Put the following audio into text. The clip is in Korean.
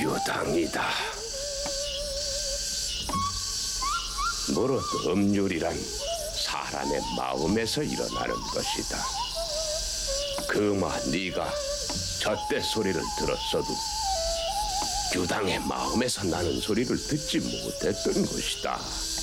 유당이다. 무릇 음률이란 사람의 마음에서 일어나는 것이다. 그마 네가 젖대 소리를 들었어도 유당의 마음에서 나는 소리를 듣지 못했던 것이다.